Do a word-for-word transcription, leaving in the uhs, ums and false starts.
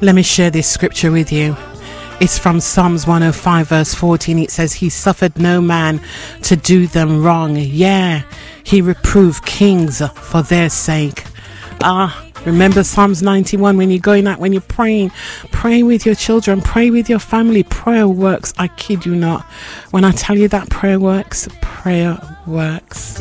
Let me share this scripture with you. It's from Psalms one oh five verse fourteen. It says, he suffered no man to do them wrong. Yeah, he reproved kings for their sake. Ah, remember Psalms ninety-one, when you're going out, when you're praying, pray with your children, pray with your family. Prayer works. I kid you not. When I tell you that prayer works, prayer works.